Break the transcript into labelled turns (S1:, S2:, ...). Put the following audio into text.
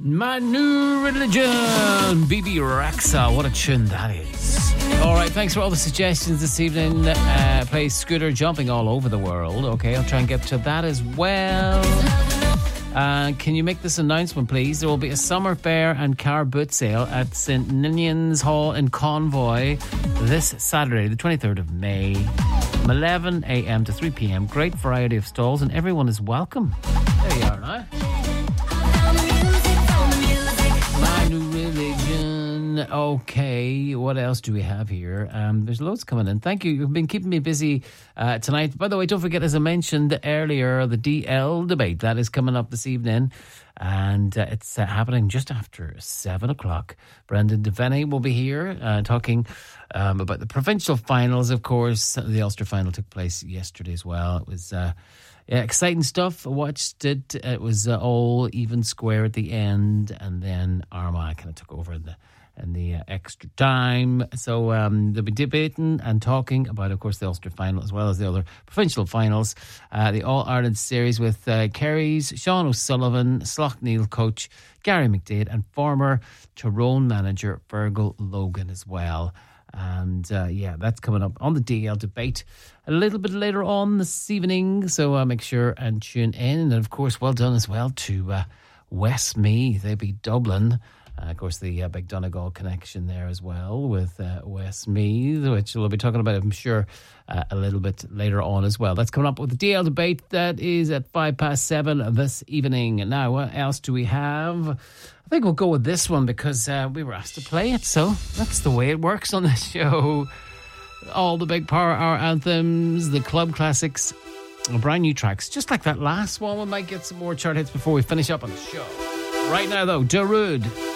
S1: My New Religion, BB Rexa. What a tune that is. All right, thanks for all the suggestions this evening. Play Scooter Jumping all over the world. Okay, I'll try and get to that as well. Can you make this announcement, please? There will be a summer fair and car boot sale at St. Ninian's Hall in Convoy this Saturday, the 23rd of May, from 11 a.m. to 3 p.m. Great variety of stalls, and everyone is welcome. There you are now. My New Religion. Okay, what else do we have here? There's loads coming in. Thank you. You've been keeping me busy tonight. By the way, don't forget, as I mentioned earlier, the DL debate that is coming up this evening, and it's happening just after 7 o'clock. Brendan Devaney will be here talking about the provincial finals. Of course, the Ulster final took place yesterday as well. It was exciting stuff. I watched it. It was all even square at the end, and then Armagh kind of took over in the extra time. So they'll be debating and talking about, of course, the Ulster final as well as the other provincial finals. The All-Ireland series with Kerry's Sean O'Sullivan, Slaughtneil coach Gary McDade, and former Tyrone manager Fergal Logan as well. And that's coming up on the DL debate a little bit later on this evening. So make sure and tune in. And of course, well done as well to Westmeath. They beat Dublin. Of course, the big Donegal connection there as well with Westmeath, which we'll be talking about, I'm sure, a little bit later on as well. That's coming up with the DL debate. That is at 7:05 this evening. Now, what else do we have? I think we'll go with this one because we were asked to play it, so that's the way it works on this show. All the big Power Hour anthems, the club classics, brand new tracks, just like that last one. We might get some more chart hits before we finish up on the show. Right now, though, Darude.